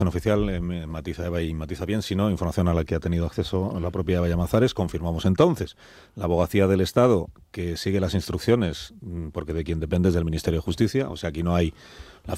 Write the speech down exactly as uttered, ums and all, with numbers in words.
Oficial, eh, matiza Eva y matiza bien, sino información a la que ha tenido acceso la propia Eva Llamazares. Confirmamos entonces la Abogacía del Estado, que sigue las instrucciones, porque de quien depende es del Ministerio de Justicia, o sea, aquí no hay la